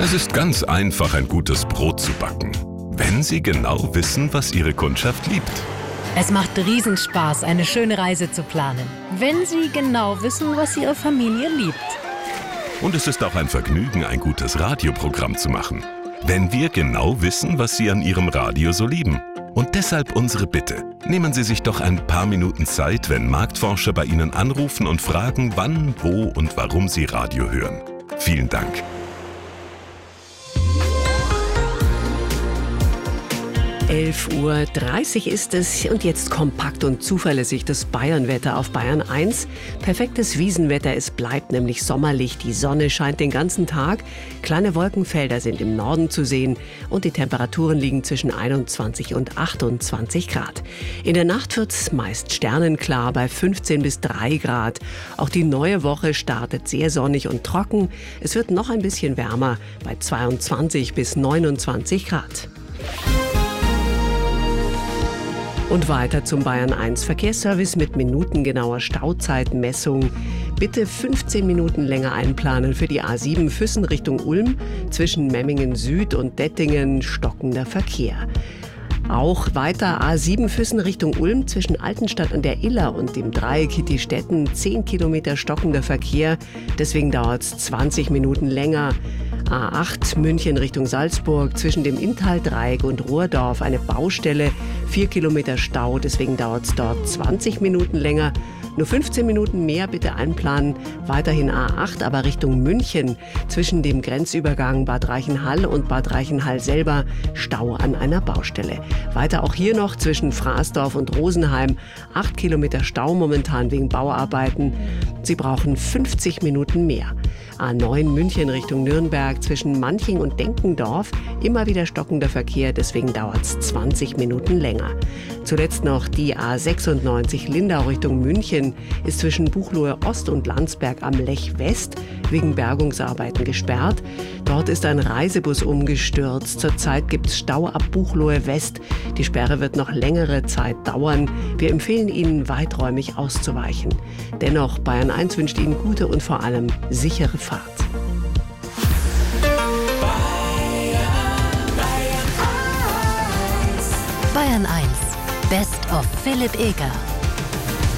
Es ist ganz einfach, ein gutes Brot zu backen, wenn Sie genau wissen, was Ihre Kundschaft liebt. Es macht Riesenspaß, eine schöne Reise zu planen, wenn Sie genau wissen, was Ihre Familie liebt. Und es ist auch ein Vergnügen, ein gutes Radioprogramm zu machen, wenn wir genau wissen, was Sie an Ihrem Radio so lieben. Und deshalb unsere Bitte. Nehmen Sie sich doch ein paar Minuten Zeit, wenn Marktforscher bei Ihnen anrufen und fragen, wann, wo und warum Sie Radio hören. Vielen Dank. (11:30 Uhr) ist es und jetzt kompakt und zuverlässig das Bayernwetter auf Bayern 1. Perfektes Wiesenwetter, es bleibt nämlich sommerlich, die Sonne scheint den ganzen Tag, kleine Wolkenfelder sind im Norden zu sehen und die Temperaturen liegen zwischen 21 und 28 Grad. In der Nacht wird es meist sternenklar bei 15 bis 3 Grad. Auch die neue Woche startet sehr sonnig und trocken. Es wird noch ein bisschen wärmer bei 22 bis 29 Grad. Und weiter zum Bayern 1 Verkehrsservice mit minutengenauer Stauzeitmessung. Bitte 15 Minuten länger einplanen für die A7 Füssen Richtung Ulm. Zwischen Memmingen Süd und Dettingen stockender Verkehr. Auch weiter A7 Füssen Richtung Ulm zwischen Altenstadt an der Iller und dem Dreieck Hitti-Stetten 10 Kilometer stockender Verkehr. Deswegen dauert es 20 Minuten länger. A8 München Richtung Salzburg zwischen dem Inntal-Dreieck und Rohrdorf eine Baustelle, 4 Kilometer Stau, deswegen dauert es dort 20 Minuten länger. Nur 15 Minuten mehr bitte einplanen. Weiterhin A8, aber Richtung München zwischen dem Grenzübergang Bad Reichenhall und Bad Reichenhall selber Stau an einer Baustelle. Weiter auch hier noch zwischen Fraßdorf und Rosenheim 8 Kilometer Stau momentan wegen Bauarbeiten. Sie brauchen 50 Minuten mehr. A9 München Richtung Nürnberg zwischen Manching und Denkendorf immer wieder stockender Verkehr, deswegen dauert es 20 Minuten länger. Zuletzt noch die A96 Lindau Richtung München ist zwischen Buchloe Ost und Landsberg am Lech West wegen Bergungsarbeiten gesperrt. Dort ist ein Reisebus umgestürzt. Zurzeit gibt es Stau ab Buchloe West. Die Sperre wird noch längere Zeit dauern. Wir empfehlen Ihnen, weiträumig auszuweichen. Dennoch, Bayern 1 wünscht Ihnen gute und vor allem sichere Fahrt. Bayern 1, Best of Philipp Eger.